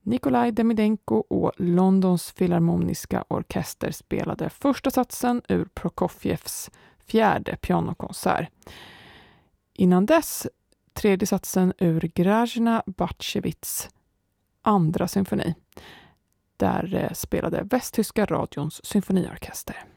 Nikolaj Demidenko och Londons filharmoniska orkester spelade första satsen ur Prokofjevs fjärde pianokonsert. Innan dess tredje satsen ur Grażyna Batshevits andra symfoni. Där spelade Västtyska radions symfoniorkester.